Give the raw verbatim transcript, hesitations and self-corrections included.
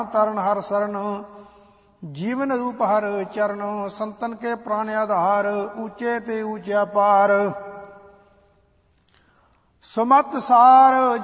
तरन हर शरण, जीवन रूप हर चरण, संतन के प्राण आधार, ऊंचे ते ऊंचा पार। सुमत सार